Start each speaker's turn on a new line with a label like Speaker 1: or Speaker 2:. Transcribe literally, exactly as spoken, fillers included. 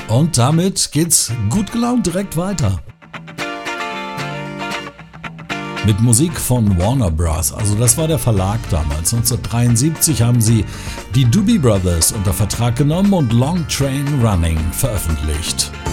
Speaker 1: Und damit geht's gut gelaunt direkt weiter. Mit Musik von Warner Bros. Also das war der Verlag damals. neunzehnhundertdreiundsiebzig haben sie die Doobie Brothers unter Vertrag genommen und Long Train Running veröffentlicht.